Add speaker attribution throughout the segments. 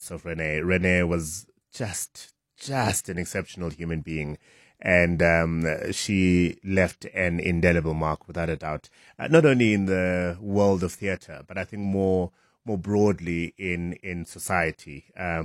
Speaker 1: loss of Renee. Renee was just an exceptional human being. And she left an indelible mark, without a doubt, not only in the world of theatre, but I think more broadly in society.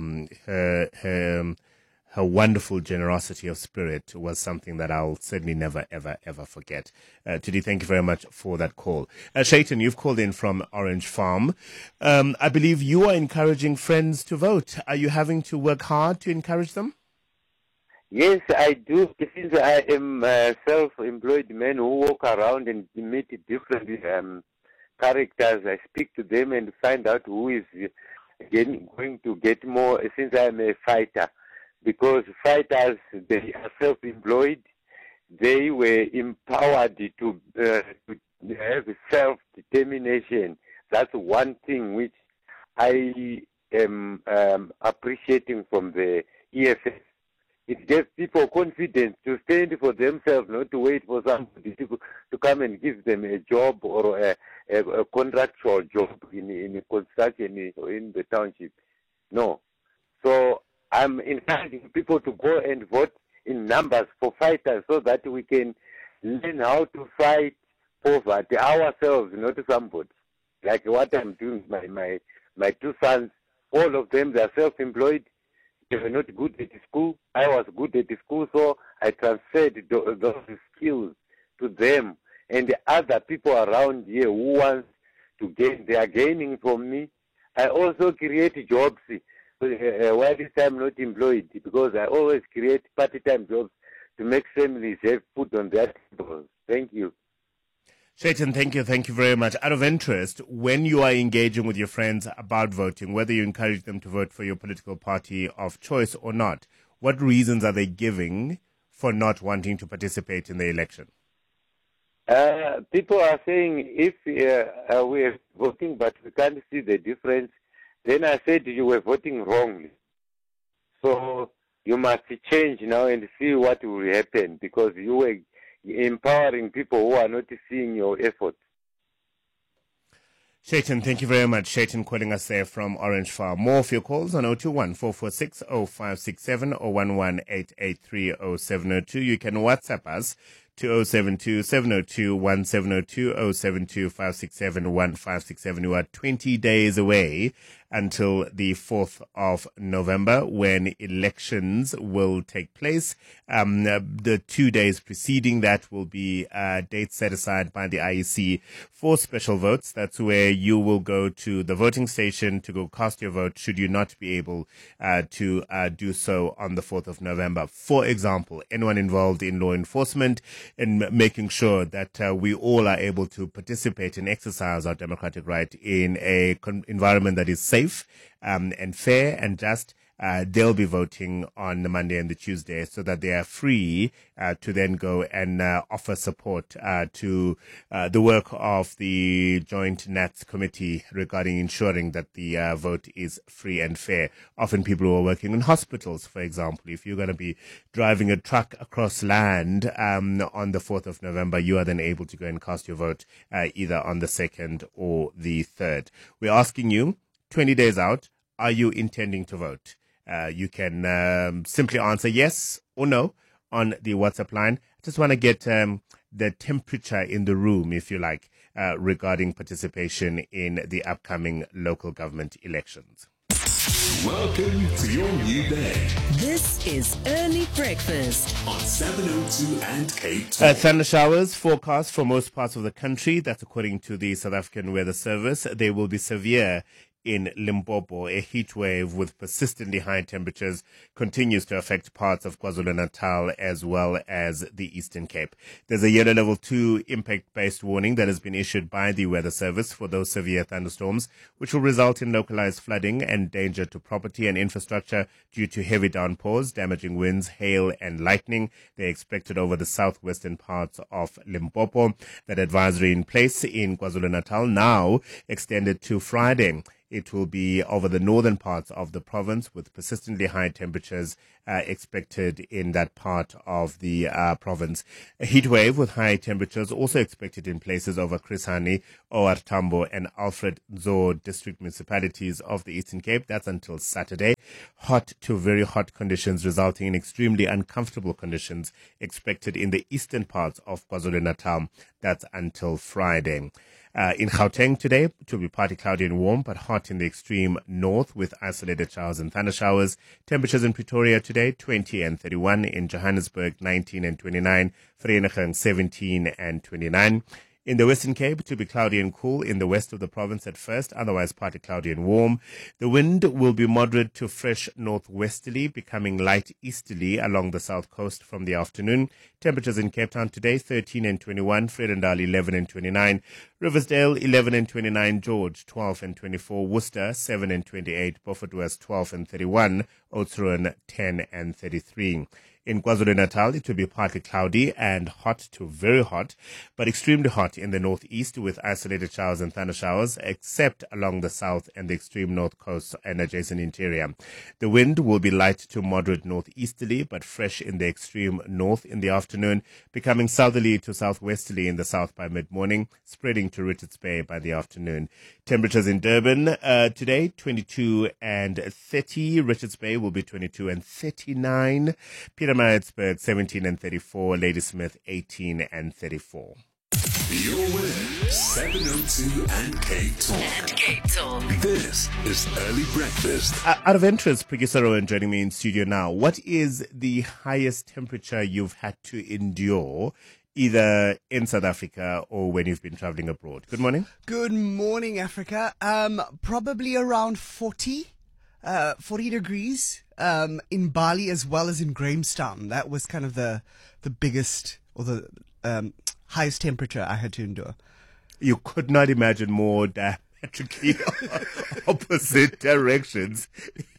Speaker 1: Her wonderful generosity of spirit was something that I'll certainly never, ever, ever forget. Tudi, thank you very much for that call. Shaitan, you've called in from Orange Farm. I believe you are encouraging friends to vote. Are you having to work hard to encourage them?
Speaker 2: Yes, I do. Since I am a self-employed man who walk around and meet different characters, I speak to them and find out who is going to get more, since I am a fighter. Because fighters, they are self-employed. They were empowered to have self-determination. That's one thing which I am appreciating from the EFF. It gives people confidence to stand for themselves, not to wait for somebody to come and give them a job or a contractual job in construction or in the township. No. So I'm encouraging people to go and vote in numbers for fighters so that we can learn how to fight poverty ourselves, not somebody. Like what I'm doing, my two sons, all of them, they are self-employed. They were not good at school. I was good at school, so I transferred those skills to them. And the other people around here who want to gain, they are gaining from me. I also create jobs while this time not employed, because I always create part-time jobs to make families have food on their tables. Thank you.
Speaker 1: Shaitan, thank you very much. Out of interest, when you are engaging with your friends about voting, whether you encourage them to vote for your political party of choice or not, what reasons are they giving for not wanting to participate in the election?
Speaker 2: People are saying if we're voting but we can't see the difference, then I said you were voting wrongly. So you must change now and see what will happen, because you were empowering people who are not seeing your efforts.
Speaker 1: Shaitan, thank you very much. Shaitan calling us there from Orange Farm. More of your calls on 021-446-0567 or 118830702. You can WhatsApp us to 072-702-1702, 072-567-1567. We are 20 days away until the 4th of November, when elections will take place. The 2 days preceding that will be dates set aside by the IEC for special votes. That's where you will go to the voting station to go cast your vote, should you not be able to do so on the 4th of November. For example, anyone involved in law enforcement, and making sure that we all are able to participate and exercise our democratic right in a environment that is safe and fair and just. They'll be voting on the Monday and the Tuesday, so that they are free to then go and offer support to the work of the Joint Nats Committee regarding ensuring that the vote is free and fair. Often people who are working in hospitals, for example, if you're going to be driving a truck across land on the 4th of November, you are then able to go and cast your vote either on the 2nd or the 3rd. We're asking you, 20 days out, are you intending to vote? You can simply answer yes or no on the WhatsApp line. I just want to get the temperature in the room, if you like, regarding participation in the upcoming local government elections.
Speaker 3: Welcome to your new bed.
Speaker 4: This is Early Breakfast
Speaker 3: on 702 and Cape Town.
Speaker 1: Thunder showers forecast for most parts of the country. That's according to the South African Weather Service. They will be severe in Limpopo. A heat wave with persistently high temperatures continues to affect parts of KwaZulu-Natal as well as the Eastern Cape. There's a yellow level 2 impact-based warning that has been issued by the Weather Service for those severe thunderstorms, which will result in localized flooding and danger to property and infrastructure due to heavy downpours, damaging winds, hail and lightning. They're expected over the southwestern parts of Limpopo. That advisory in place in KwaZulu-Natal now extended to Friday. It will be over the northern parts of the province, with persistently high temperatures expected in that part of the province. A heat wave with high temperatures also expected in places over Chris Hani, OR Tambo and Alfred Nzo district municipalities of the Eastern Cape. That's until Saturday. Hot to very hot conditions resulting in extremely uncomfortable conditions expected in the eastern parts of KwaZulu-Natal. That's until Friday. In Gauteng today, it will be partly cloudy and warm, but hot in the extreme north with isolated showers and thunder showers. Temperatures in Pretoria today, 20 and 31. In Johannesburg, 19 and 29. Vereeniging, 17 and 29. In the Western Cape, it will be cloudy and cool in the west of the province at first, otherwise partly cloudy and warm. The wind will be moderate to fresh northwesterly, becoming light easterly along the south coast from the afternoon. Temperatures in Cape Town today, 13 and 21, Vredendal 11 and 29, Riversdale 11 and 29, George 12 and 24, Worcester 7 and 28, Beaufort West 12 and 31, Oudtshoorn 10 and 33. In KwaZulu-Natal, it will be partly cloudy and hot to very hot, but extremely hot in the northeast with isolated showers and thunder showers, except along the south and the extreme north coast and adjacent interior. The wind will be light to moderate northeasterly, but fresh in the extreme north in the afternoon, becoming southerly to southwesterly in the south by mid-morning, spreading to Richards Bay by the afternoon. Temperatures in Durban today, 22 and 30. Richards Bay will be 22 and 39. Pietermaritzburg 17 and 34, Ladysmith 18 and 34.
Speaker 3: You're with 702 and Cape Talk. This is Early Breakfast.
Speaker 1: Out of interest, Producer Rowan joining me in studio now. What is the highest temperature you've had to endure either in South Africa or when you've been traveling abroad? Good morning.
Speaker 5: Good morning, Africa. Probably around 40 degrees in Bali as well as in Grahamstown. That was kind of the biggest or the highest temperature I had to endure.
Speaker 1: You could not imagine more diametrically opposite directions.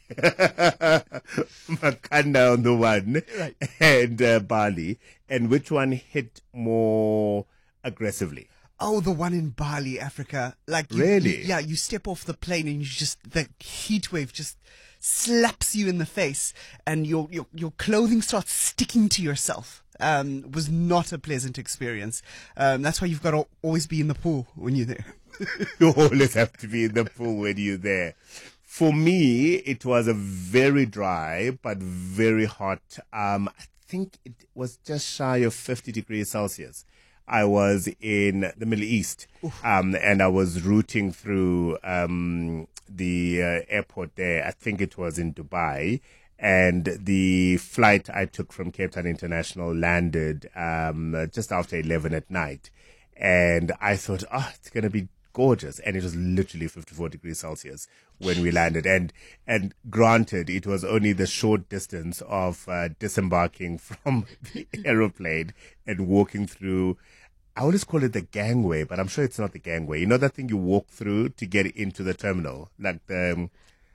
Speaker 1: Makanda on the one, right, and Bali. And which one hit more aggressively?
Speaker 5: Oh, the one in Bali, Africa. Like,
Speaker 1: really?
Speaker 5: You step off the plane and the heat wave just slaps you in the face and your clothing starts sticking to yourself. Was not a pleasant experience. That's why you've got to always be in the pool when you're there.
Speaker 1: You always have to be in the pool when you're there. For me, it was a very dry but very hot. I think it was just shy of 50 degrees Celsius. I was in the Middle East, and I was routing through the airport there. I think it was in Dubai. And the flight I took from Cape Town International landed just after 11 at night. And I thought, it's going to be gorgeous. And it was literally 54 degrees Celsius when we landed. And granted, it was only the short distance of disembarking from the aeroplane and walking through, I always call it the gangway, but I'm sure it's not the gangway. You know that thing you walk through to get into the terminal? Like the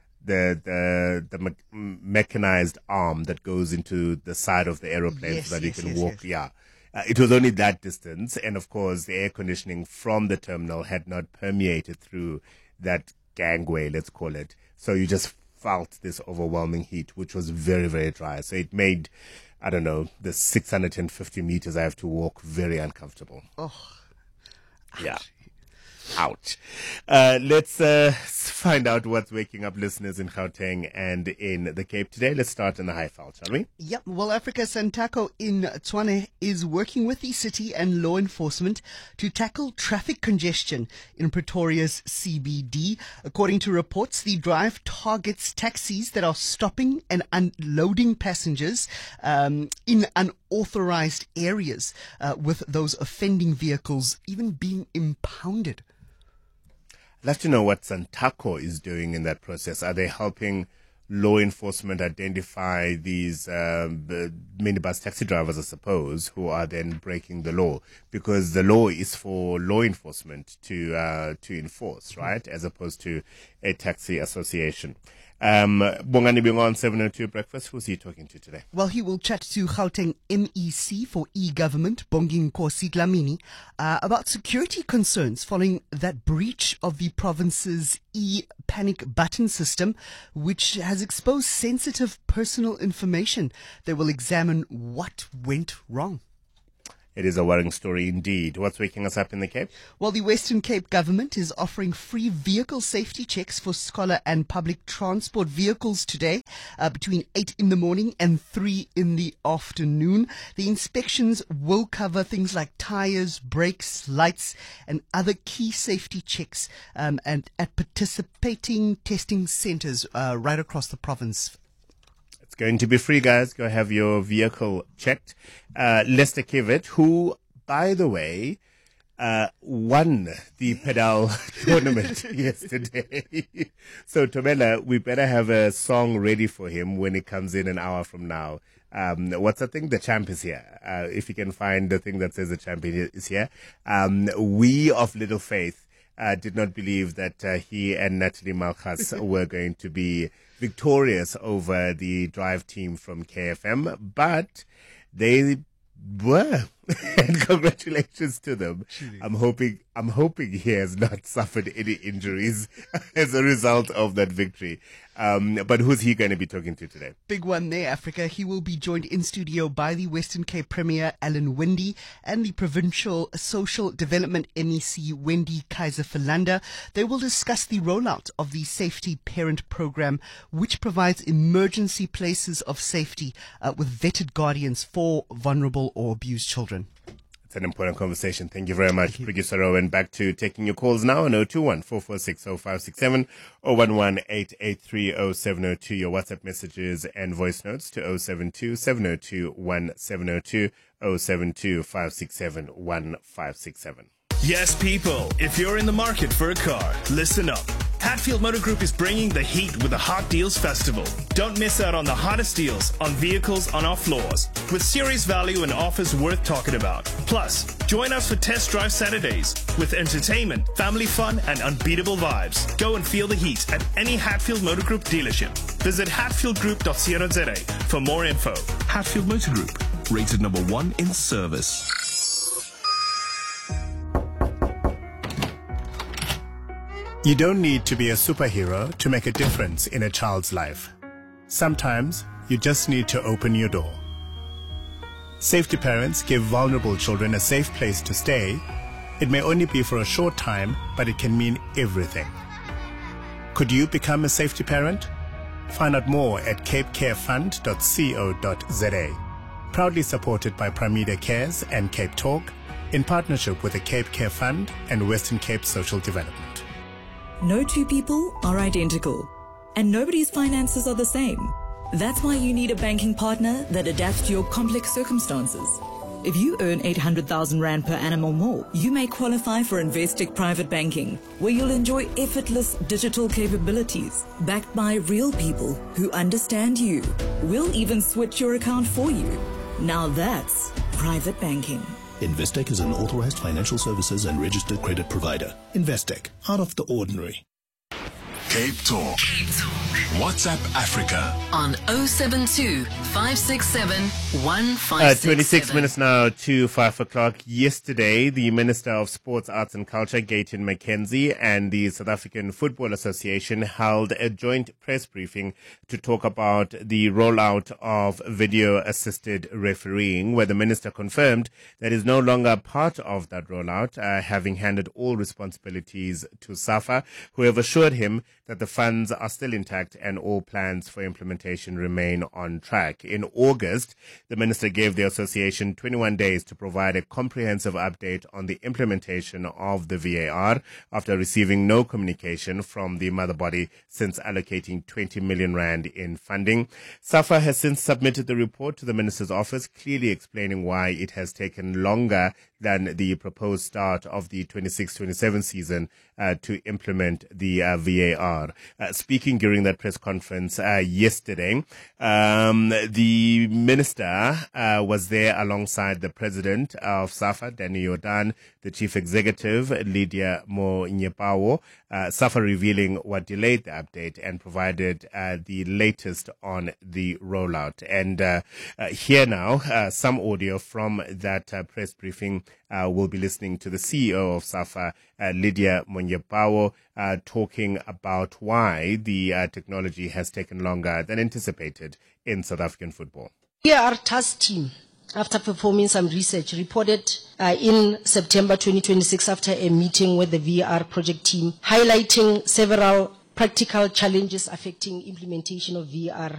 Speaker 1: mechanized arm that goes into the side of the aeroplane so that you can walk. Yes. Yeah. It was only that distance. And of course, the air conditioning from the terminal had not permeated through that gangway, let's call it. So you just felt this overwhelming heat, which was very, very dry. So it made, I don't know, the 650 meters I have to walk very uncomfortable.
Speaker 5: Oh,
Speaker 1: yeah. Ouch. Let's find out what's waking up listeners in Gauteng and in the Cape today. Let's start in the Highveld, shall we?
Speaker 5: Yep. Well, Africa Santako in Tshwane is working with the city and law enforcement to tackle traffic congestion in Pretoria's CBD. According to reports, the drive targets taxis that are stopping and unloading passengers in unauthorized areas, with those offending vehicles even being impounded.
Speaker 1: I'd love to know what Santako is doing in that process. Are they helping law enforcement identify these minibus taxi drivers, I suppose, who are then breaking the law? Because the law is for law enforcement to enforce, right? As opposed to a taxi association. Bongani being on 702 Breakfast, who's he talking to today?
Speaker 5: Well, he will chat to Gauteng MEC for e-government, Bongi Nkosi Dlamini, about security concerns following that breach of the province's e-panic button system, which has exposed sensitive personal information. They will examine what went wrong.
Speaker 1: It is a worrying story indeed. What's waking us up in the Cape?
Speaker 5: Well, the Western Cape government is offering free vehicle safety checks for scholar and public transport vehicles today. between 8 in the morning and 3 in the afternoon. The inspections will cover things like tires, brakes, lights, and other key safety checks and at participating testing centers right across the province.
Speaker 1: It's going to be free, guys. Go have your vehicle checked. Lester Kivet, who, by the way, won the pedal tournament yesterday. So, Tomela, we better have a song ready for him when he comes in an hour from now. What's the thing? The champ is here. If you can find the thing that says the champion is here. We of Little Faith did not believe that he and Natalie Malchas were going to be victorious over the drive team from KFM, but they were. And congratulations to them. I'm hoping he has not suffered any injuries as a result of that victory. But who's he going to be talking to today?
Speaker 5: Big one there, Africa. He will be joined in studio by the Western Cape Premier Alan Wendy and the Provincial Social Development MEC Wendy Kaiser-Philander. They will discuss the rollout of the Safety Parent Program, which provides emergency places of safety with vetted guardians for vulnerable or abused children.
Speaker 1: It's an important conversation. Thank you very much, Producer Rowan. Back to taking your calls now on 021-446-0567 or 118-883-0702. Your WhatsApp messages and voice notes to 072-702-1702, 072-567-1567.
Speaker 6: Yes, people, if you're in the market for a car, listen up. Hatfield Motor Group is bringing the heat with the Hot Deals Festival. Don't miss out on the hottest deals on vehicles on our floors, with serious value and offers worth talking about. Plus, join us for Test Drive Saturdays with entertainment, family fun, and unbeatable vibes. Go and feel the heat at any Hatfield Motor Group dealership. Visit hatfieldgroup.co.za for more info.
Speaker 3: Hatfield Motor Group, rated number 1 in service.
Speaker 7: You don't need to be a superhero to make a difference in a child's life. Sometimes you just need to open your door. Safety Parents give vulnerable children a safe place to stay. It may only be for a short time, but it can mean everything. Could you become a safety parent? Find out more at capecarefund.co.za. Proudly supported by Pramida Cares and Cape Talk, in partnership with the Cape Care Fund and Western Cape Social Development.
Speaker 8: No two people are identical, and nobody's finances are the same. That's why you need a banking partner that adapts to your complex circumstances. If you earn 800,000 Rand per annum or more, you may qualify for Investec Private Banking, where you'll enjoy effortless digital capabilities, backed by real people who understand you. We'll even switch your account for you. Now that's private banking.
Speaker 9: Investec is an authorized financial services and registered credit provider. Investec, out of the ordinary.
Speaker 3: Cape Talk. WhatsApp Africa.
Speaker 4: On 072 567 157.
Speaker 1: 26 minutes now to 5 o'clock. Yesterday, the Minister of Sports, Arts and Culture, Gayton McKenzie, and the South African Football Association held a joint press briefing to talk about the rollout of video-assisted refereeing, where the Minister confirmed that is no longer part of that rollout, having handed all responsibilities to SAFA, who have assured him that the funds are still intact and all plans for implementation remain on track. In August, the Minister gave the association 21 days to provide a comprehensive update on the implementation of the VAR after receiving no communication from the mother body since allocating 20 million Rand in funding. SAFA has since submitted the report to the Minister's office, clearly explaining why it has taken longer than the proposed start of the 26-27 season to implement the VAR. Speaking during that press conference yesterday, the minister was there alongside the president of SAFA, Danny Jordan, the chief executive, Lydia Monyepawo, SAFA revealing what delayed the update and provided the latest on the rollout. And here now, some audio from that press briefing. We'll be listening to the CEO of SAFA, Lydia Monyepawo, talking about why the technology has taken longer than anticipated in South African football.
Speaker 10: Our task team, after performing some research, reported in September 2026 after a meeting with the VR project team, highlighting several practical challenges affecting implementation of VR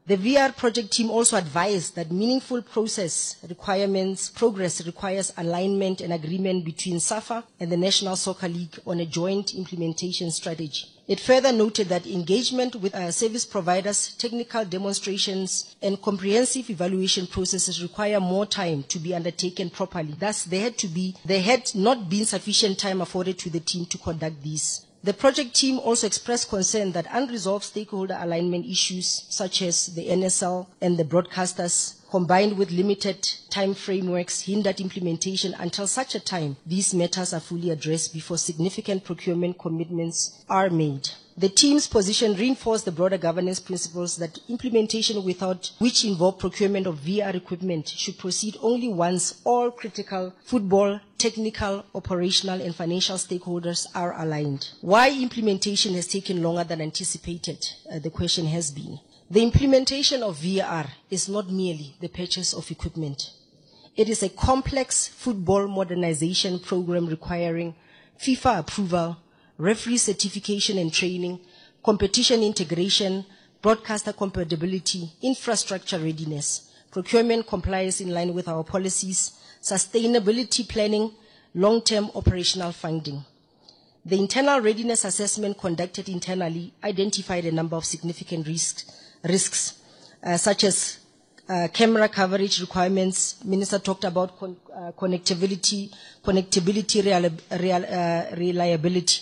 Speaker 10: The VR project team also advised that meaningful progress requires alignment and agreement between SAFA and the National Soccer League on a joint implementation strategy. It further noted that engagement with service providers, technical demonstrations, and comprehensive evaluation processes require more time to be undertaken properly. Thus, there had not been sufficient time afforded to the team to conduct these. The project team also expressed concern that unresolved stakeholder alignment issues such as the NSL and the broadcasters, combined with limited time frameworks, hindered implementation until such a time these matters are fully addressed before significant procurement commitments are made. The team's position reinforced the broader governance principles that implementation which involve procurement of VR equipment should proceed only once all critical football, technical, operational, and financial stakeholders are aligned. Why implementation has taken longer than anticipated, the question has been. The implementation of VR is not merely the purchase of equipment. It is a complex football modernization program requiring FIFA approval, referee certification and training, competition integration, broadcaster compatibility, infrastructure readiness, procurement compliance in line with our policies, sustainability planning, long-term operational funding. The internal readiness assessment conducted internally identified a number of significant risks such as camera coverage requirements. Minister talked about connectivity, reliability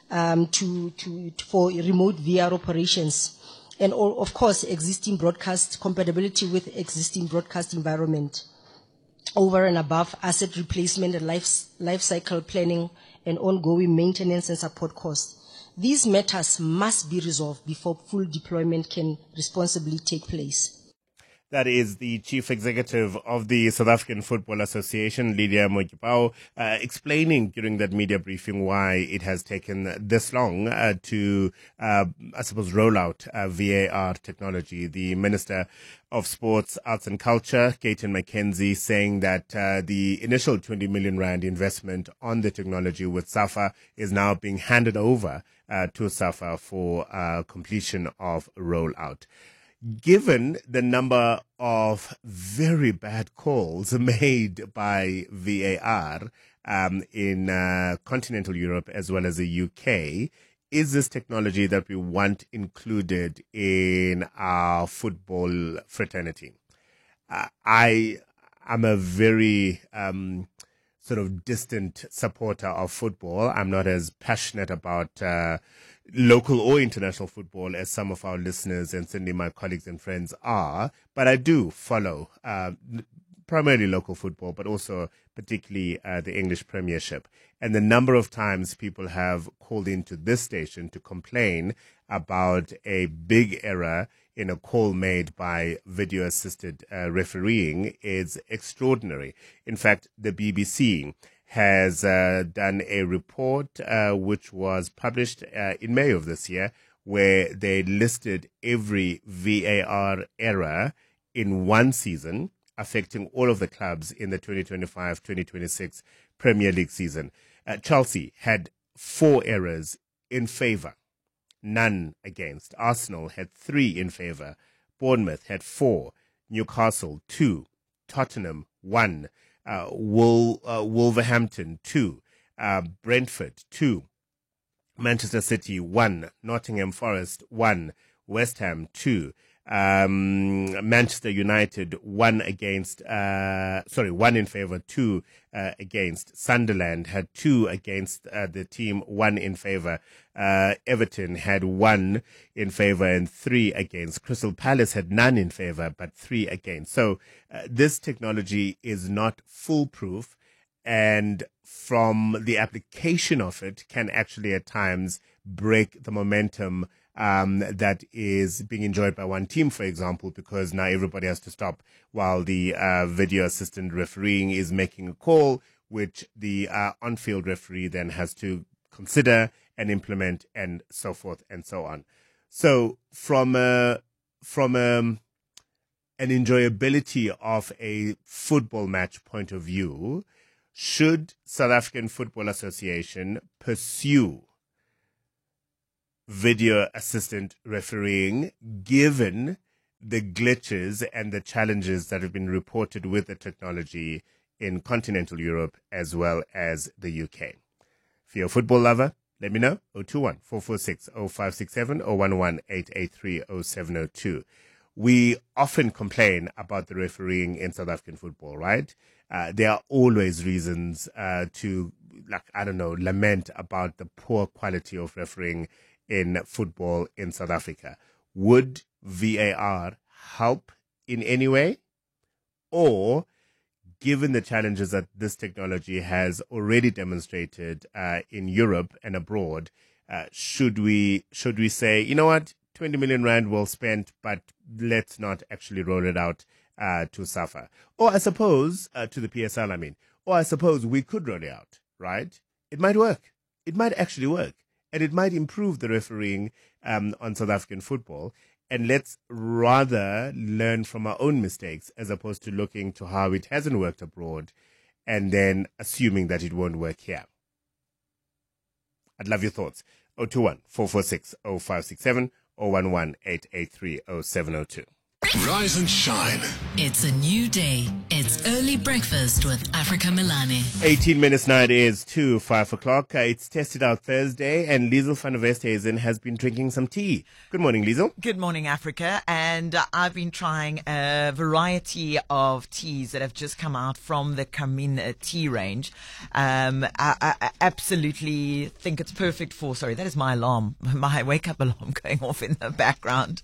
Speaker 10: for remote VR operations, and of course existing broadcast compatibility with existing broadcast environment, over and above asset replacement and life cycle planning and ongoing maintenance and support costs. These matters must be resolved before full deployment can responsibly take place.
Speaker 1: That is the Chief Executive of the South African Football Association, Lydia Mojipao, explaining during that media briefing why it has taken this long to, roll out VAR technology. The Minister of Sports, Arts and Culture, Kayton McKenzie, saying that the initial 20 million rand investment on the technology with SAFA is now being handed over to SAFA for completion of rollout. Given the number of very bad calls made by VAR in continental Europe as well as the UK, is this technology that we want included in our football fraternity? I am a very sort of distant supporter of football. I'm not as passionate about local or international football as some of our listeners and certainly my colleagues and friends are, but I do follow primarily local football, but also particularly the English Premiership. And the number of times people have called into this station to complain about a big error in a call made by video-assisted refereeing is extraordinary. In fact, the BBC has done a report which was published in May of this year, where they listed every VAR error in one season, affecting all of the clubs in the 2025-2026 Premier League season. Chelsea had 4 errors in favour, none against. Arsenal had 3 in favour. Bournemouth had 4. Newcastle 2. Tottenham 1. Wolverhampton 2, Brentford 2, Manchester City 1, Nottingham Forest 1, West Ham 2, Manchester United 1 in favour, 2 against. Sunderland had 2 against the team, 1 in favour. Everton had 1 in favour and 3 against. Crystal Palace had none in favour but 3 against. So this technology is not foolproof, and from the application of it can actually at times break the momentum that is being enjoyed by one team, for example, because now everybody has to stop while the video assistant refereeing is making a call, which the on-field referee then has to consider and implement, and so forth and so on. So from an enjoyability of a football match point of view, should South African Football Association pursue video assistant refereeing, given the glitches and the challenges that have been reported with the technology in continental Europe as well as the UK. If you're a football lover, let me know. 021-446-0567 or 11883-0702. We often complain about the refereeing in South African football, right? There are always reasons to, lament about the poor quality of refereeing in football in South Africa. Would VAR help in any way? Or, given the challenges that this technology has already demonstrated in Europe and abroad, should we say, you know what, 20 million rand well spent, but let's not actually roll it out to SAFA? Or I suppose, to the PSL, or I suppose we could roll it out, right? It might work. It might actually work. And it might improve the refereeing on South African football. And let's rather learn from our own mistakes as opposed to looking to how it hasn't worked abroad and then assuming that it won't work here. I'd love your thoughts. 021-446-0567 or 11883-0702.
Speaker 3: Rise and shine.
Speaker 4: It's a new day. It's early breakfast with Africa Milani.
Speaker 1: 18 minutes now, it is to 5 o'clock. It's Tested Out Thursday, and Liesl van der Westhuizen has been drinking some tea. Good morning, Liesl.
Speaker 11: Good morning, Africa. And I've been trying a variety of teas that have just come out from the Carmine tea range. I absolutely think it's perfect for, sorry, that is my alarm, my wake-up alarm going off in the background.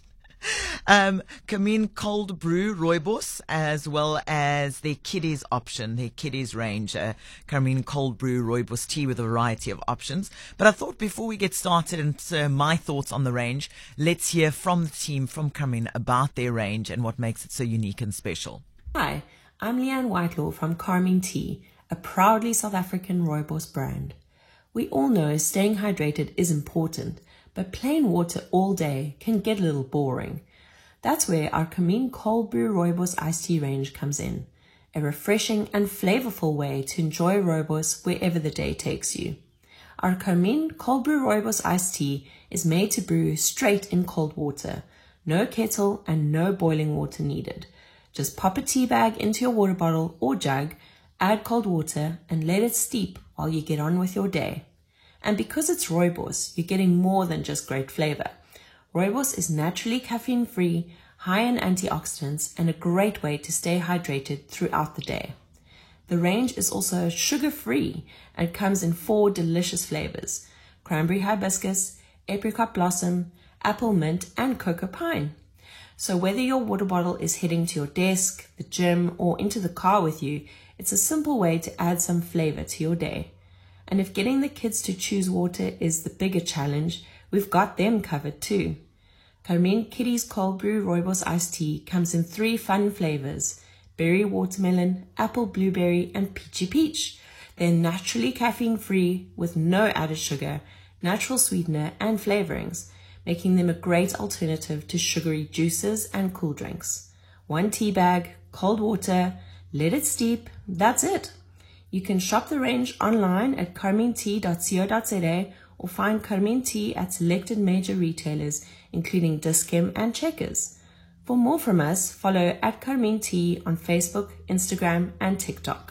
Speaker 11: Carmine Cold Brew Rooibos, as well as their kiddies option, their kiddies range, Carmine Cold Brew Rooibos tea with a variety of options. But I thought before we get started and my thoughts on the range, let's hear from the team from Carmine about their range and what makes it so unique and special.
Speaker 12: Hi, I'm Leanne Whitelaw from Carmine Tea, a proudly South African Rooibos brand. We all know staying hydrated is important, but plain water all day can get a little boring. That's where our Carmine Cold Brew Rooibos iced tea range comes in, a refreshing and flavorful way to enjoy Rooibos wherever the day takes you. Our Carmine Cold Brew Rooibos iced tea is made to brew straight in cold water, no kettle and no boiling water needed. Just pop a tea bag into your water bottle or jug, add cold water and let it steep while you get on with your day. And because it's Rooibos, you're getting more than just great flavor. Rooibos is naturally caffeine-free, high in antioxidants, and a great way to stay hydrated throughout the day. The range is also sugar-free and comes in 4 delicious flavors: cranberry hibiscus, apricot blossom, apple mint, and cocoa pine. So whether your water bottle is heading to your desk, the gym, or into the car with you, it's a simple way to add some flavor to your day. And if getting the kids to choose water is the bigger challenge, we've got them covered too. Carmine Kiddies Cold Brew Rooibos Iced Tea comes in 3 fun flavors: berry watermelon, apple blueberry, and peachy peach. They're naturally caffeine-free with no added sugar, natural sweetener, and flavorings, making them a great alternative to sugary juices and cool drinks. 1 tea bag, cold water, let it steep, that's it. You can shop the range online at carminetea.co.za or find Carmine Tea at selected major retailers, including Dis-Chem and Checkers. For more from us, follow at Carmine Tea on Facebook, Instagram, and TikTok.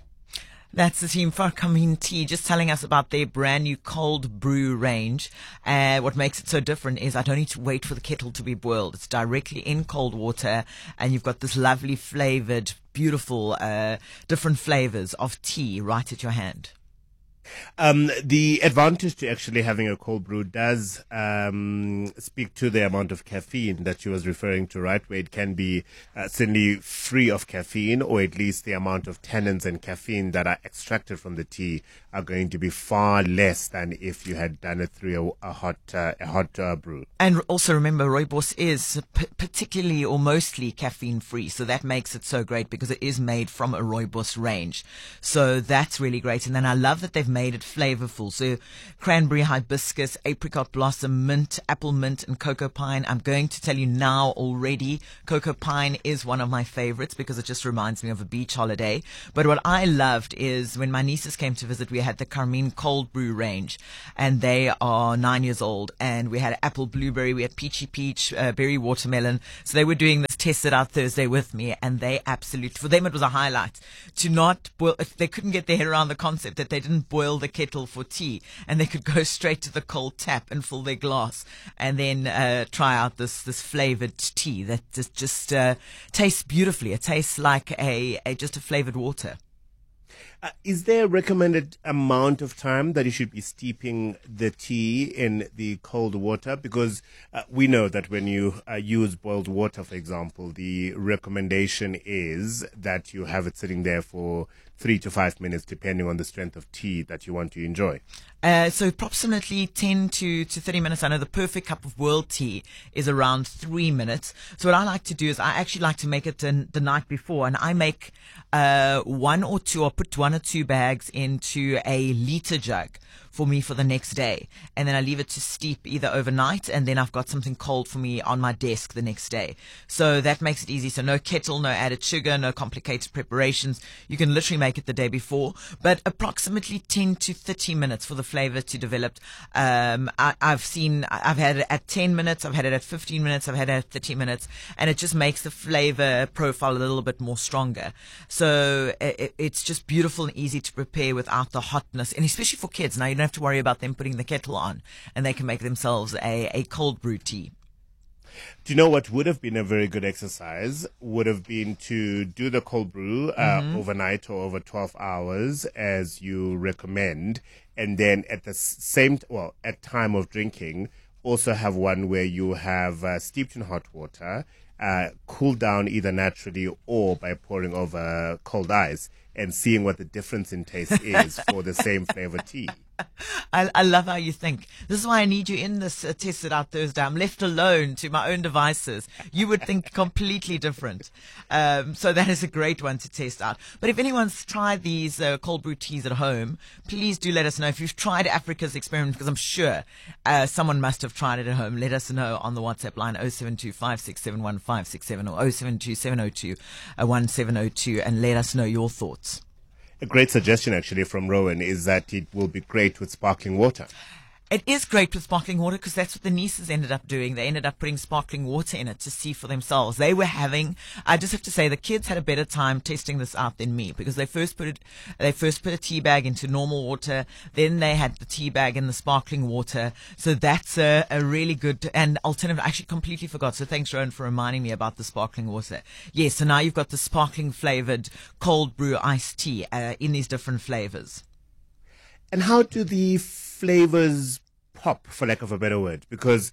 Speaker 11: That's the team for Carmine Tea, just telling us about their brand new cold brew range. What makes it so different is I don't need to wait for the kettle to be boiled. It's directly in cold water, and you've got this lovely flavored, beautiful, different flavors of tea right at your hand.
Speaker 1: The advantage to actually having a cold brew does speak to the amount of caffeine that you was referring to, right? Where it can be certainly free of caffeine, or at least the amount of tannins and caffeine that are extracted from the tea are going to be far less than if you had done it through a hot brew.
Speaker 11: And also remember, Rooibos is particularly or mostly caffeine free, so that makes it so great because it is made from a Rooibos range. So that's really great. And then I love that they've made it flavorful. So cranberry hibiscus, apricot blossom, mint, apple mint, and cocoa pine. I'm going to tell you now already, cocoa pine is one of my favorites because it just reminds me of a beach holiday. But what I loved is when my nieces came to visit, we had the Carmine cold brew range, and they are 9 years old, and we had apple blueberry, we had peachy peach, berry watermelon. So they were doing this Test It Out Thursday with me, and they absolutely, for them it was a highlight to not boil. If they couldn't get their head around the concept that they didn't boil the kettle for tea, and they could go straight to the cold tap and fill their glass, and then try out this flavored tea that just tastes beautifully. It tastes like just a flavored water.
Speaker 1: Is there a recommended amount of time that you should be steeping the tea in the cold water? Because we know that when you use boiled water, for example, the recommendation is that you have it sitting there for 3 to 5 minutes, depending on the strength of tea that you want to enjoy.
Speaker 11: So approximately 10 to 30 minutes. I know the perfect cup of world tea is around 3 minutes. So what I like to do is I actually like to make it the night before, and I make one or two bags into a liter jug for me for the next day, and then I leave it to steep either overnight, and then I've got something cold for me on my desk the next day. So that makes it easy. So no kettle, no added sugar, no complicated preparations. You can literally make it the day before, but approximately 10 to 30 minutes for the flavor to develop. I've had it at 10 minutes, I've had it at 15 minutes, I've had it at 30 minutes, and it just makes the flavor profile a little bit more stronger. So it's just beautiful and easy to prepare without the hotness, and especially for kids. Now you don't have to worry about them putting the kettle on, and they can make themselves a cold brew tea.
Speaker 1: Do you know what would have been a very good exercise? Would have been to do the cold brew overnight or over 12 hours, as you recommend, and then at the at time of drinking, also have one where you have steeped in hot water, cooled down either naturally or by pouring over cold ice, and seeing what the difference in taste is for the same flavor tea.
Speaker 11: I love how you think. This is why I need you in this Test It Out Thursday. I'm left alone to my own devices. You would think completely different. So that is a great one to test out. But if anyone's tried these cold brew teas at home, please do let us know. If you've tried Africa's experiment, because I'm sure someone must have tried it at home, let us know on the WhatsApp line 0725671567 or 0727021702, and let us know your thoughts.
Speaker 1: A great suggestion, actually, from Rowan is that it will be great with sparkling water.
Speaker 11: It is great with sparkling water because that's what the nieces ended up doing. They ended up putting sparkling water in it to see for themselves. They were having, I just have to say, the kids had a better time testing this out than me, because they first put a tea bag into normal water, then they had the tea bag in the sparkling water. So that's a really good and alternative. I actually completely forgot. So thanks, Rowan, for reminding me about the sparkling water. Yes, so now you've got the sparkling flavored cold brew iced tea in these different flavors.
Speaker 1: And how do the flavors pop, for lack of a better word? Because,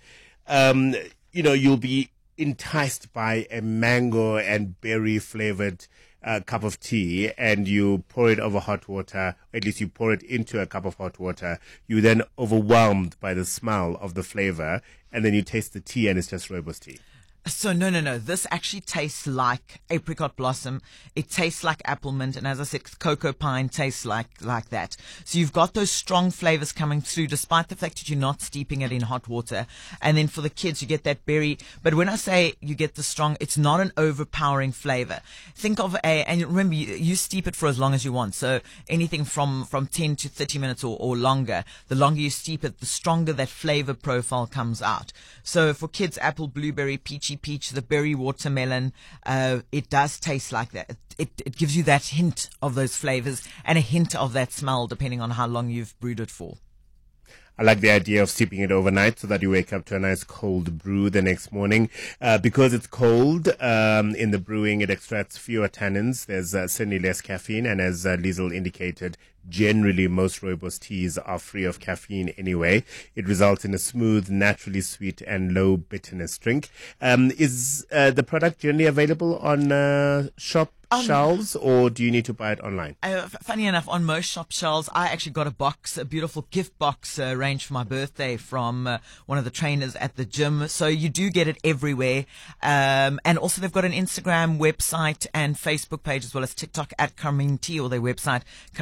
Speaker 1: you'll be enticed by a mango and berry flavored cup of tea, and you pour it over hot water, or at least you pour it into a cup of hot water. You're then overwhelmed by the smell of the flavor, and then you taste the tea and it's just rooibos tea.
Speaker 11: So no. This actually tastes like apricot blossom. It tastes like apple mint, and as I said, cocoa pine tastes like that. So you've got those strong flavors coming through, despite the fact that you're not steeping it in hot water. And then for the kids, you get that berry. But when I say you get the strong, it's not an overpowering flavor. Think of and remember, you steep it for as long as you want. So anything from 10 to 30 minutes or longer. The longer you steep it, the stronger that flavor profile comes out. So for kids, apple, blueberry, peachy peach, the berry watermelon, it does taste like that. It gives you that hint of those flavors and a hint of that smell, depending on how long you've brewed it for.
Speaker 1: I like the idea of steeping it overnight so that you wake up to a nice cold brew the next morning. Because it's cold, in the brewing, it extracts fewer tannins. There's certainly less caffeine. And as Liesl indicated, generally most rooibos teas are free of caffeine anyway. It results in a smooth, naturally sweet and low bitterness drink. Is the product generally available on shop shelves, or do you need to buy it online?
Speaker 11: Funny enough, on most shop shelves. I actually got a beautiful gift box arranged for my birthday from one of the trainers at the gym. So you do get it everywhere. And also they've got an Instagram, website and Facebook page, as well as TikTok at Carmine Tea, or their website, carmintea.co.za.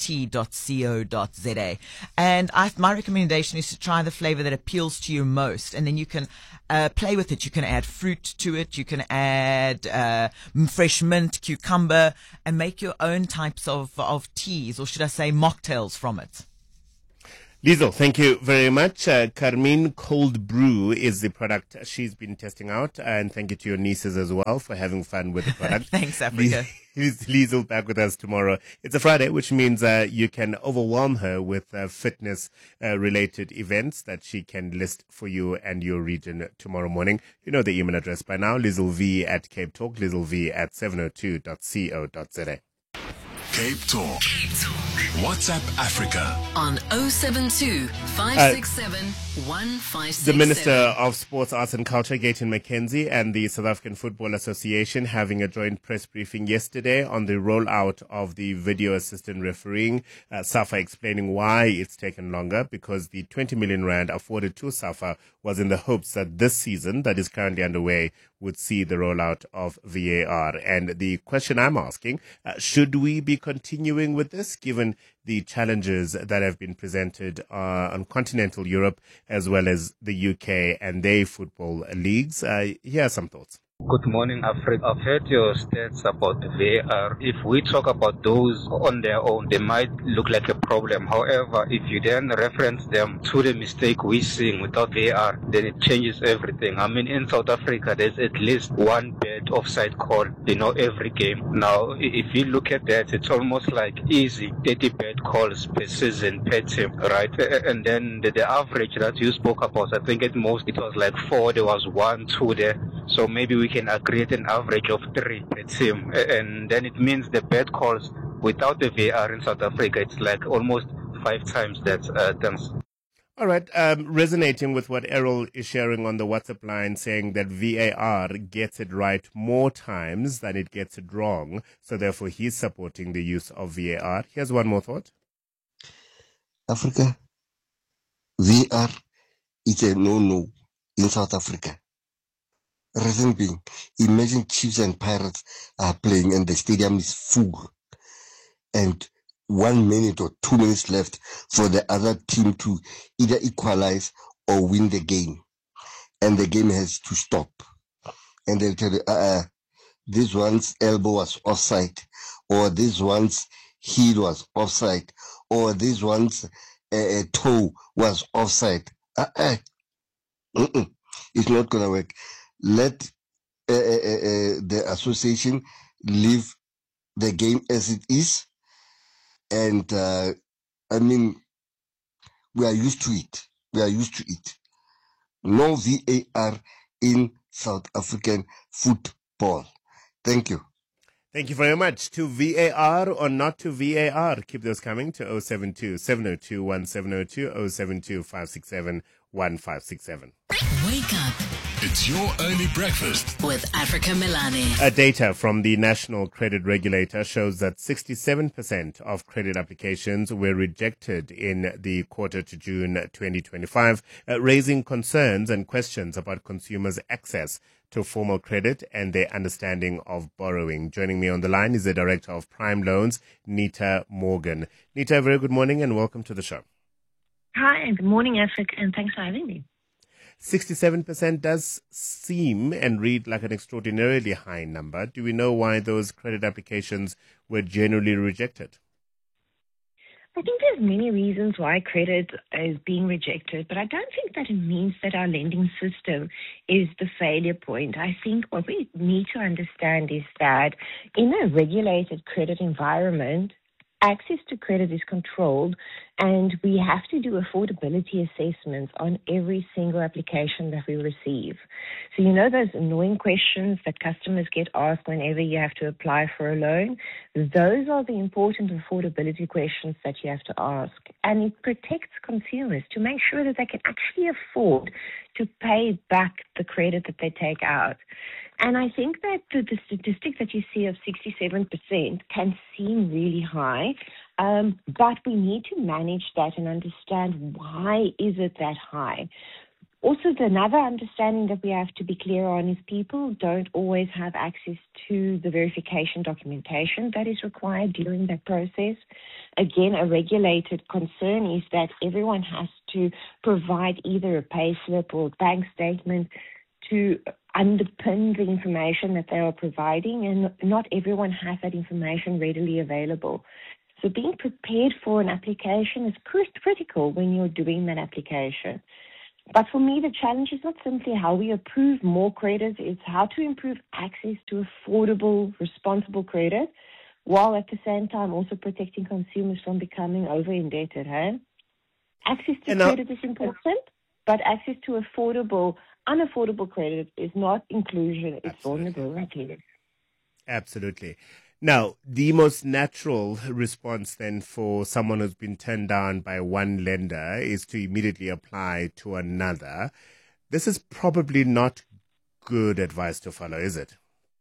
Speaker 11: tea.co.za. And my recommendation is to try the flavor that appeals to you most, and then you can play with it. You can add fruit to it. You can add fresh mint, cucumber, and make your own types of teas, or should I say mocktails from it.
Speaker 1: Liesl, thank you very much. Carmine Cold Brew is the product she's been testing out, and thank you to your nieces as well for having fun with the product.
Speaker 11: Thanks, Africa.
Speaker 1: Liesl back with us tomorrow. It's a Friday, which means you can overwhelm her with fitness related events that she can list for you and your region tomorrow morning. You know the email address by now, lieslv@capetalk, lieslv@702.co.za.
Speaker 3: Cape Talk. WhatsApp Africa
Speaker 4: on 072 567 1567.
Speaker 1: The Minister of Sports, Arts and Culture, Gayton McKenzie, and the South African Football Association having a joint press briefing yesterday on the rollout of the video assistant refereeing. SAFA explaining why it's taken longer, because the 20 million rand afforded to SAFA was in the hopes that this season that is currently underway would see the rollout of VAR. And the question I'm asking, should we be continuing with this given the challenges that have been presented on continental Europe as well as the UK and their football leagues? Here are some thoughts.
Speaker 13: Good morning, Africa. I've heard your stats about the VAR. If we talk about those on their own, they might look like a problem. However, if you then reference them to the mistake we're seeing without VAR, then it changes everything. I mean, in South Africa, there's at least one bad offside call, every game. Now, if you look at that, it's almost like easy 30 bad calls per season, per team, right? And then the average that you spoke about, I think at most it was like 4, there was 1, 2 there. So maybe we can agree at an average of 3 per team. And then it means the bad calls without the VAR in South Africa, it's like almost 5 times that. Thanks.
Speaker 1: All right. Resonating with what Errol is sharing on the WhatsApp line, saying that VAR gets it right more times than it gets it wrong. So therefore, he's supporting the use of VAR. Here's one more thought.
Speaker 14: Africa, VAR is a no-no in South Africa. Reason being, imagine Chiefs and Pirates are playing and the stadium is full, and 1 minute or 2 minutes left for the other team to either equalize or win the game, and the game has to stop. And they'll tell you, this one's elbow was offside, or this one's heel was offside, or this one's toe was offside. It's not going to work. Let the association leave the game as it is. And, I mean, we are used to it. No VAR in South African football. Thank you.
Speaker 1: Thank you very much. To VAR or not to VAR, keep those coming to 072 702 1702, 072 567 1567.
Speaker 4: Wake up.
Speaker 3: It's your early breakfast
Speaker 4: with Africa Milani.
Speaker 1: Data from the National Credit Regulator shows that 67% of credit applications were rejected in the quarter to June 2025, raising concerns and questions about consumers' access to formal credit and their understanding of borrowing. Joining me on the line is the Director of Prime Loans, Nita Morgan. Nita, very good morning and welcome to the show.
Speaker 15: Hi, good morning, Africa, and thanks for having me.
Speaker 1: 67% does seem and read like an extraordinarily high number. Do we know why those credit applications were generally rejected?
Speaker 15: I think there's many reasons why credit is being rejected, but I don't think that it means that our lending system is the failure point. I think what we need to understand is that in a regulated credit environment, access to credit is controlled, and we have to do affordability assessments on every single application that we receive. So those annoying questions that customers get asked whenever you have to apply for a loan? Those are the important affordability questions that you have to ask. And it protects consumers to make sure that they can actually afford to pay back the credit that they take out. And I think that the statistic that you see of 67% can seem really high, but we need to manage that and understand why is it that high. Also, another understanding that we have to be clear on is people don't always have access to the verification documentation that is required during that process. Again, a regulated concern is that everyone has to provide either a payslip or a bank statement to underpin the information that they are providing, and not everyone has that information readily available. So being prepared for an application is critical when you're doing that application. But for me, the challenge is not simply how we approve more credit, it's how to improve access to affordable, responsible credit, while at the same time also protecting consumers from becoming over-indebted. Hey? Access to credit is important, but access to unaffordable credit is not inclusion, it's vulnerability.
Speaker 1: Absolutely. Now, the most natural response then for someone who's been turned down by one lender is to immediately apply to another. This is probably not good advice to follow, is it?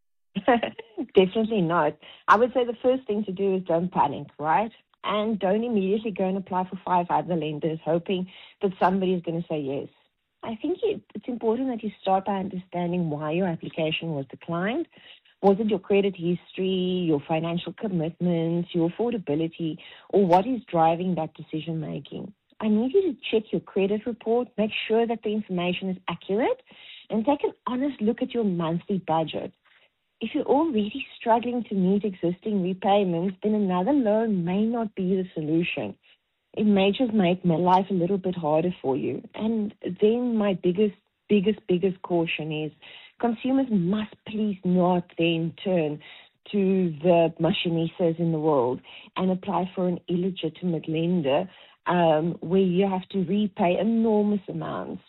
Speaker 15: Definitely not. I would say the first thing to do is don't panic, right? And don't immediately go and apply for 5 other lenders hoping that somebody is going to say yes. I think it's important that you start by understanding why your application was declined. Was it your credit history, your financial commitments, your affordability, or what is driving that decision making? I need you to check your credit report, make sure that the information is accurate, and take an honest look at your monthly budget. If you're already struggling to meet existing repayments, then another loan may not be the solution. It may just make my life a little bit harder for you. And then my biggest caution is consumers must please not then turn to the machinistas in the world and apply for an illegitimate lender where you have to repay enormous amounts.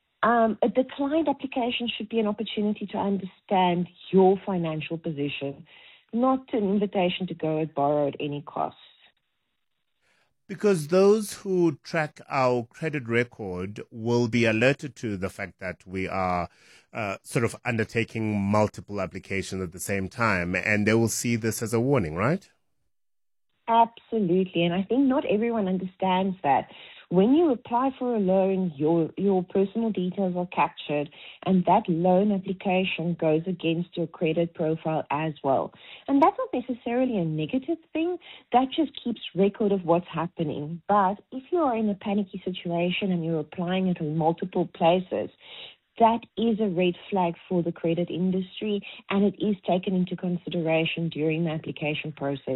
Speaker 15: A declined application should be an opportunity to understand your financial position, not an invitation to go and borrow at any cost.
Speaker 1: Because those who track our credit record will be alerted to the fact that we are sort of undertaking multiple applications at the same time, and they will see this as a warning, right?
Speaker 15: Absolutely. And I think not everyone understands that. When you apply for a loan, your personal details are captured, and that loan application goes against your credit profile as well. And that's not necessarily a negative thing. That just keeps record of what's happening. But if you are in a panicky situation and you're applying it in multiple places, that is a red flag for the credit industry, and it is taken into consideration during the application process.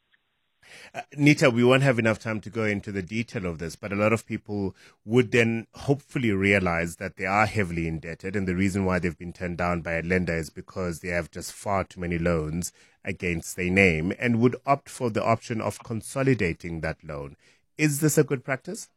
Speaker 1: Nita, we won't have enough time to go into the detail of this, but a lot of people would then hopefully realize that they are heavily indebted, and the reason why they've been turned down by a lender is because they have just far too many loans against their name, and would opt for the option of consolidating that loan. Is this a good practice?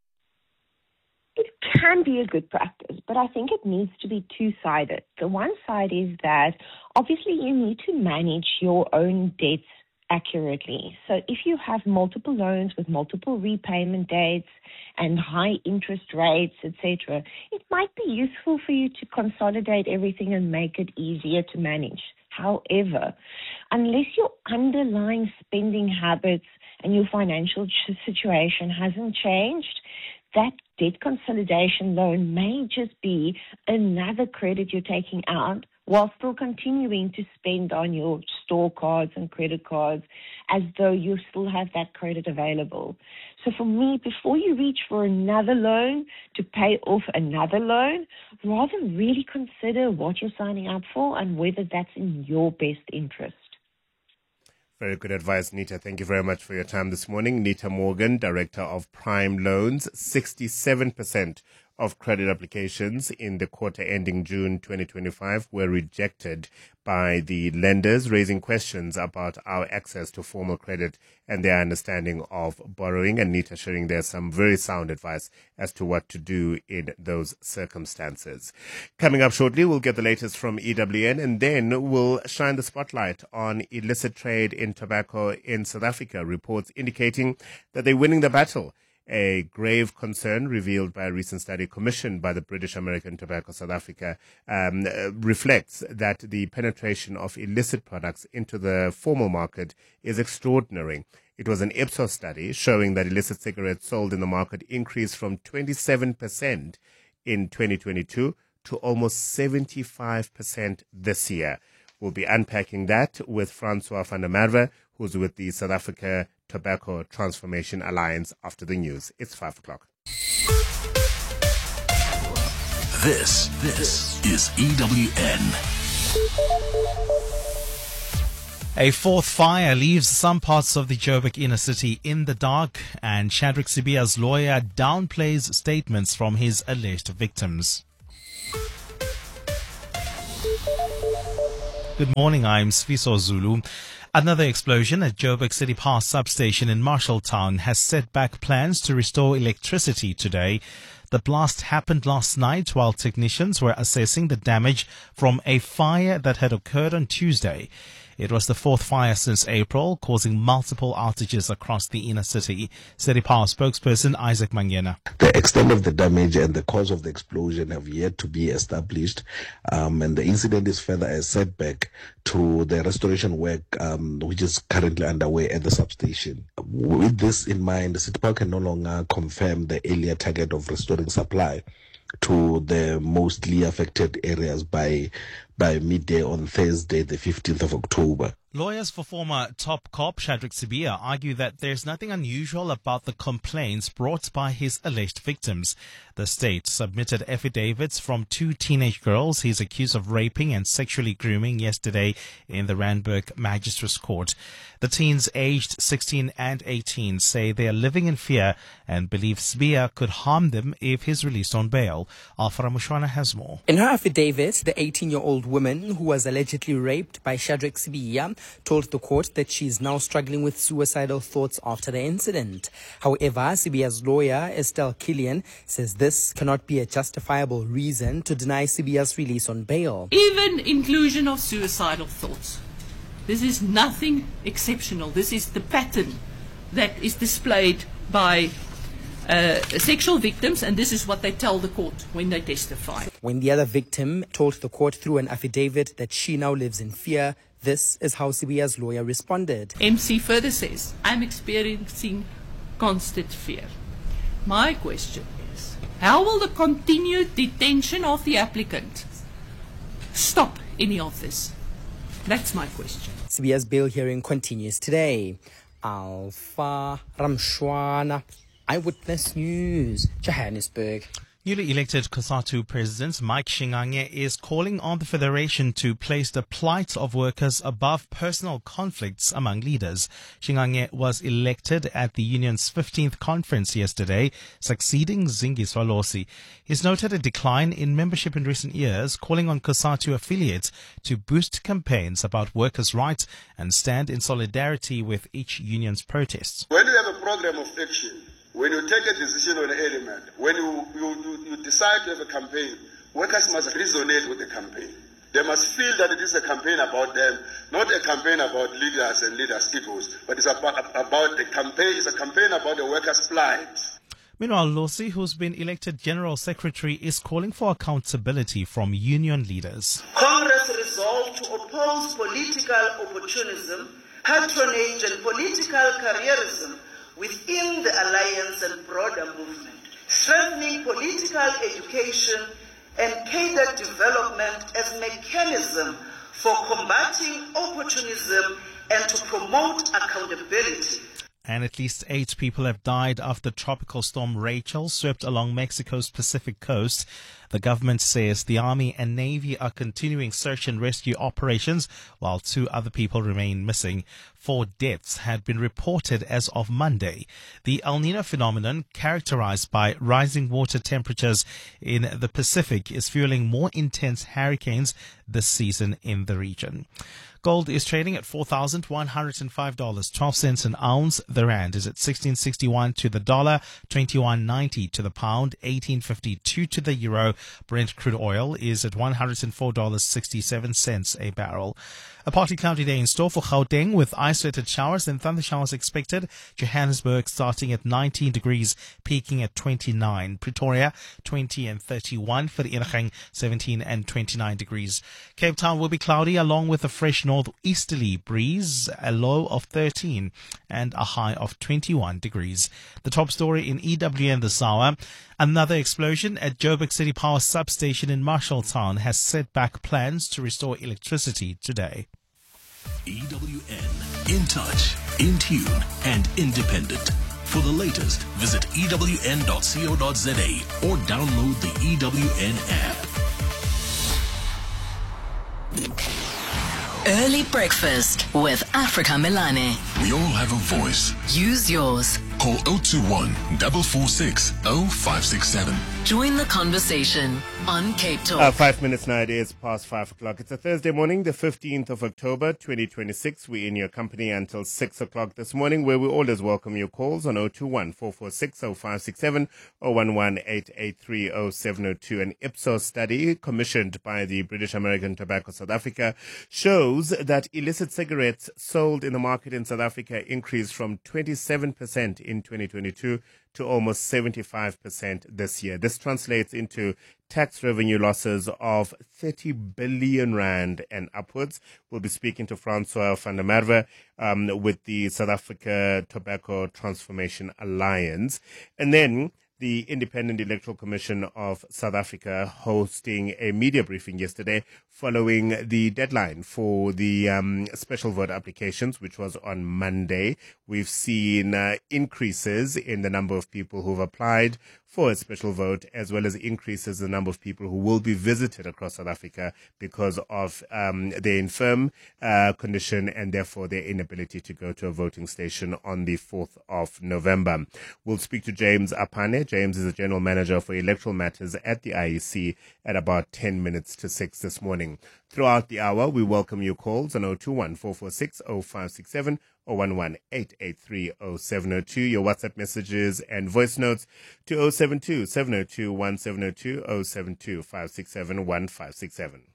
Speaker 15: It can be a good practice, but I think it needs to be two-sided. The one side is that obviously you need to manage your own debts accurately. So if you have multiple loans with multiple repayment dates and high interest rates, etc., it might be useful for you to consolidate everything and make it easier to manage. However, unless your underlying spending habits and your financial situation hasn't changed, that debt consolidation loan may just be another credit you're taking out while still continuing to spend on your store cards and credit cards as though you still have that credit available. So for me, before you reach for another loan to pay off another loan, rather really consider what you're signing up for and whether that's in your best interest.
Speaker 1: Very good advice, Nita. Thank you very much for your time this morning. Nita Morgan, Director of Prime Loans. 67% of credit applications in the quarter ending June 2025 were rejected by the lenders, raising questions about our access to formal credit and their understanding of borrowing. And Nita sharing there some very sound advice as to what to do in those circumstances. Coming up shortly, we'll get the latest from EWN, and then we'll shine the spotlight on illicit trade in tobacco in South Africa, reports indicating that they're winning the battle. A grave concern revealed by a recent study commissioned by the British American Tobacco South Africa reflects that the penetration of illicit products into the formal market is extraordinary. It was an Ipsos study showing that illicit cigarettes sold in the market increased from 27% in 2022 to almost 75% this year. We'll be unpacking that with Francois van der Merwe, who's with the South Africa Tobacco Transformation Alliance after the news. It's 5 o'clock.
Speaker 3: This is EWN.
Speaker 16: A fourth fire leaves some parts of the Joburg inner city in the dark, and Shadrack Sibiya's lawyer downplays statements from his alleged victims. Good morning, I'm Sfiso Zulu. Another explosion at Joburg City Power substation in Marshalltown has set back plans to restore electricity today. The blast happened last night while technicians were assessing the damage from a fire that had occurred on Tuesday. It was the fourth fire since April, causing multiple outages across the inner city. City Power spokesperson Isaac Mangena.
Speaker 17: The extent of the damage and the cause of the explosion have yet to be established, and the incident is further a setback to the restoration work which is currently underway at the substation. With this in mind, City Power can no longer confirm the earlier target of restoring supply to the mostly affected areas by midday on Thursday, the 15th of October.
Speaker 16: Lawyers for former top cop Shadrack Sibiya argue that there's nothing unusual about the complaints brought by his alleged victims. The state submitted affidavits from two teenage girls he's accused of raping and sexually grooming yesterday in the Randburg Magistrates Court. The teens aged 16 and 18 say they are living in fear and believe Sibiya could harm them if he's released on bail. Alfara Mushwana has more.
Speaker 18: In her affidavit, the 18-year-old woman who was allegedly raped by Shadrack Sibiya told the court that she is now struggling with suicidal thoughts after the incident. However, Sibiya's lawyer, Estelle Killian, says this cannot be a justifiable reason to deny Sibiya's release on bail.
Speaker 19: Even inclusion of suicidal thoughts. This is nothing exceptional. This is the pattern that is displayed by sexual victims, and this is what they tell the court when they testify.
Speaker 18: When the other victim told the court through an affidavit that she now lives in fear, this is how Sibiya's lawyer responded.
Speaker 19: MC further says, I'm experiencing constant fear. My question is, how will the continued detention of the applicant stop any of this? That's my question.
Speaker 18: Sibiya's bail hearing continues today. Alpha Ramshwana, Eyewitness News, Johannesburg.
Speaker 16: Newly elected COSATU President Mike Shingange is calling on the Federation to place the plight of workers above personal conflicts among leaders. Shingange was elected at the union's 15th conference yesterday, succeeding Zingiswa Losi. He's noted a decline in membership in recent years, calling on COSATU affiliates to boost campaigns about workers' rights and stand in solidarity with each union's protests.
Speaker 20: When you have a program of action, when you take a decision on an element, when you decide to have a campaign, workers must resonate with the campaign. They must feel that it is a campaign about them, not a campaign about leaders and leaders' egos, but it's about the campaign. It's a campaign about the workers' plight.
Speaker 16: Meanwhile, Losi, who's been elected General Secretary, is calling for accountability from union leaders.
Speaker 21: Congress resolved to oppose political opportunism, patronage and political careerism within the alliance and broader movement, strengthening political education and cadre development as mechanism for combating opportunism and to promote accountability.
Speaker 16: And at least 8 people have died after Tropical Storm Rachel swept along Mexico's Pacific coast. The government says the Army and Navy are continuing search and rescue operations, while 2 other people remain missing. 4 deaths had been reported as of Monday. The El Nino phenomenon, characterized by rising water temperatures in the Pacific, is fueling more intense hurricanes this season in the region. Gold is trading at $4,105.12 an ounce. The rand is at 16.61 to the dollar, 21.90 to the pound, 18.52 to the euro, Brent crude oil is at $104.67 a barrel. A partly cloudy day in store for Gauteng with isolated showers and thunder showers expected. Johannesburg starting at 19 degrees, peaking at 29. Pretoria 20 and 31. Vereeniging 17 and 29 degrees. Cape Town will be cloudy along with a fresh northeasterly breeze, a low of 13 and a high of 21 degrees. The top story in EWN this hour. Another explosion at Joburg City Power Substation in Marshalltown has set back plans to restore electricity today.
Speaker 3: EWN. In touch, in tune, and independent. For the latest, visit ewn.co.za or download the EWN app.
Speaker 4: Early breakfast with Africa Milane.
Speaker 3: We all have a voice.
Speaker 4: Use yours.
Speaker 3: Call 021 446 0567.
Speaker 4: Join the conversation on Cape Talk.
Speaker 1: 5 minutes now, it is past 5 o'clock. It's a Thursday morning, the 15th of October, 2026. We're in your company until 6 o'clock this morning, where we always welcome your calls on 021 446 0567 or 118830702. An Ipsos study commissioned by the British American Tobacco South Africa shows that illicit cigarettes sold in the market in South Africa increased from 27% in 2022 to almost 75% this year. This translates into tax revenue losses of 30 billion rand and upwards. We'll be speaking to Francois van der Merwe with the South Africa Tobacco Transformation Alliance. And then the Independent Electoral Commission of South Africa hosting a media briefing yesterday following the deadline for the special vote applications, which was on Monday. We've seen increases in the number of people who've applied for a special vote, as well as increases in the number of people who will be visited across South Africa because of their infirm condition and therefore their inability to go to a voting station on the 4th of November. We'll speak to James Apane. James is the General Manager for Electoral Matters at the IEC at about 10 minutes to 6 this morning. Throughout the hour, we welcome your calls on 021 446 0567 or 118830702. Your WhatsApp messages and voice notes to 072 702 1702 072 567 1567.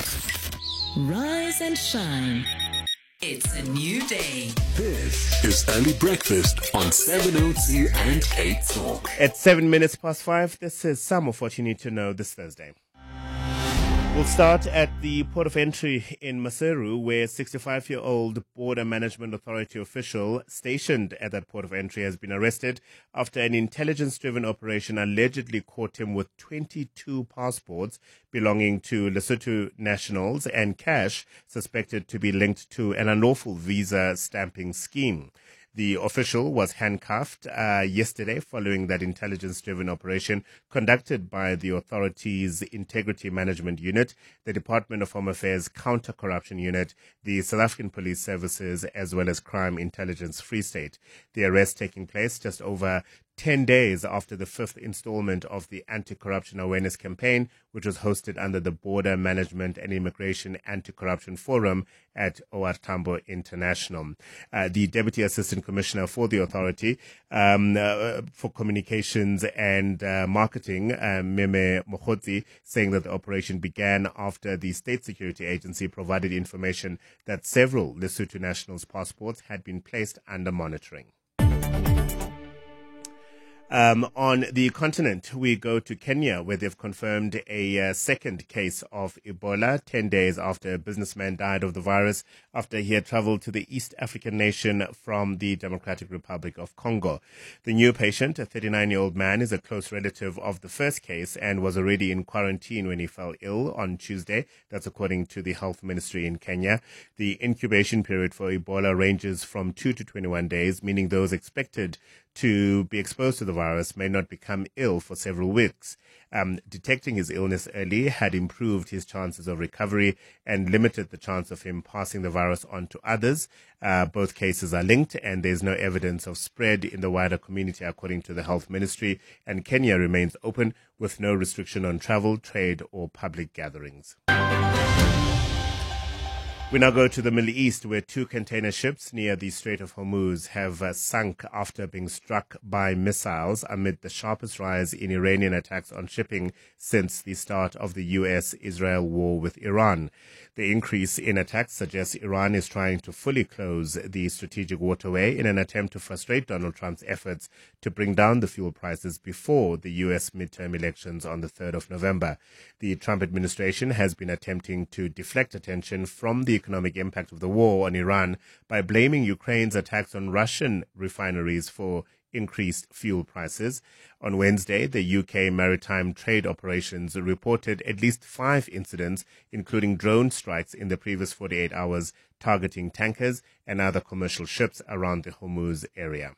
Speaker 4: Rise and shine. It's a new day.
Speaker 3: This is Early Breakfast on 702 and Cape Talk.
Speaker 1: At 7 minutes past 5, this is some of what you need to know this Thursday. We'll start at the port of entry in Maseru, where a 65-year-old Border Management Authority official stationed at that port of entry has been arrested after an intelligence-driven operation allegedly caught him with 22 passports belonging to Lesotho nationals and cash suspected to be linked to an unlawful visa stamping scheme. The official was handcuffed yesterday following that intelligence-driven operation conducted by the authority's Integrity Management Unit, the Department of Home Affairs Counter-Corruption Unit, the South African Police Services, as well as Crime Intelligence Free State. The arrest taking place just over 10 days after the fifth installment of the Anti-Corruption Awareness Campaign, which was hosted under the Border Management and Immigration Anti-Corruption Forum at OR Tambo International. The Deputy Assistant Commissioner for the authority for Communications and Marketing, Meme Mokgotsi, saying that the operation began after the State Security Agency provided information that several Lesotho nationals' passports had been placed under monitoring. On the continent, we go to Kenya, where they've confirmed a second case of Ebola 10 days after a businessman died of the virus after he had traveled to the East African nation from the Democratic Republic of Congo. The new patient, a 39-year-old man, is a close relative of the first case and was already in quarantine when he fell ill on Tuesday. That's according to the Health Ministry in Kenya. The incubation period for Ebola ranges from 2 to 21 days, meaning those expected to be exposed to the virus may not become ill for several weeks. Detecting his illness early had improved his chances of recovery and limited the chance of him passing the virus on to others. Both cases are linked and there's no evidence of spread in the wider community, according to the Health Ministry, and Kenya remains open with no restriction on travel, trade or public gatherings. We now go to the Middle East, where 2 container ships near the Strait of Hormuz have sunk after being struck by missiles amid the sharpest rise in Iranian attacks on shipping since the start of the U.S.-Israel war with Iran. The increase in attacks suggests Iran is trying to fully close the strategic waterway in an attempt to frustrate Donald Trump's efforts to bring down the fuel prices before the U.S. midterm elections on the 3rd of November. The Trump administration has been attempting to deflect attention from the economic impact of the war on Iran by blaming Ukraine's attacks on Russian refineries for increased fuel prices. On Wednesday, the UK Maritime Trade Operations reported at least 5 incidents, including drone strikes in the previous 48 hours, targeting tankers and other commercial ships around the Hormuz area.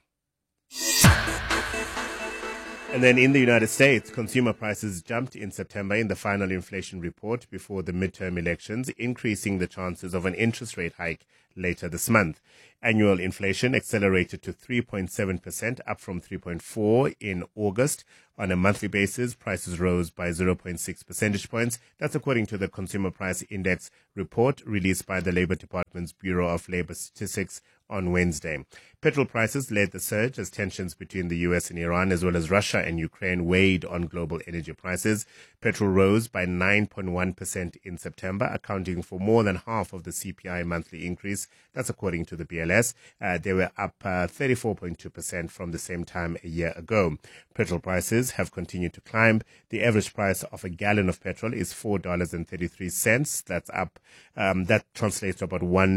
Speaker 1: And then in the United States, consumer prices jumped in September in the final inflation report before the midterm elections, increasing the chances of an interest rate hike later this month. Annual inflation accelerated to 3.7%, up from 3.4% in August. On a monthly basis, prices rose by 0.6 percentage points. That's according to the Consumer Price Index report released by the Labor Department's Bureau of Labor Statistics on Wednesday. Petrol prices led the surge as tensions between the U.S. and Iran, as well as Russia and Ukraine, weighed on global energy prices. Petrol rose by 9.1% in September, accounting for more than half of the CPI monthly increase. That's according to the BLS. They were up 34.2% from the same time a year ago. Petrol prices have continued to climb. The average price of a gallon of petrol is $4.33. That's up. That translates to about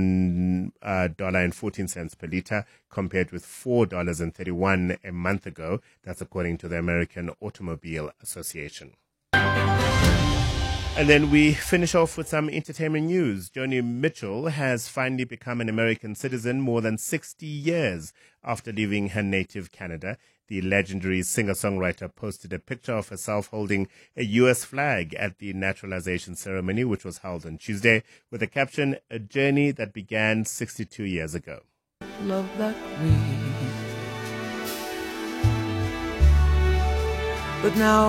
Speaker 1: $1.14 per liter, compared with $4.31 a month ago. That's according to the American Automobile Association. And then we finish off with some entertainment news. Joni Mitchell has finally become an American citizen more than 60 years after leaving her native Canada. The legendary singer-songwriter posted a picture of herself holding a U.S. flag at the naturalization ceremony, which was held on Tuesday, with the caption, "A journey that began 62 years ago."
Speaker 2: Love that way. But now